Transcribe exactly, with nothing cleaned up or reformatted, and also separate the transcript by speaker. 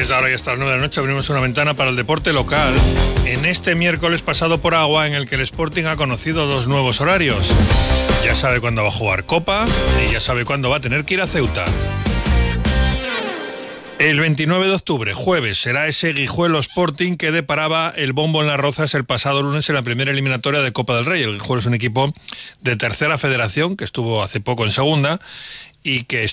Speaker 1: Desde ahora y hasta las nueve de la noche abrimos una ventana para el deporte local en este miércoles pasado por agua, en el que el Sporting ha conocido dos nuevos horarios. Ya sabe cuándo va a jugar Copa y ya sabe cuándo va a tener que ir a Ceuta. El veintinueve de octubre, jueves, será ese Guijuelo Sporting que deparaba el bombo en las Rozas el pasado lunes en la primera eliminatoria de Copa del Rey. El Guijuelo es un equipo de tercera federación que estuvo hace poco en segunda y que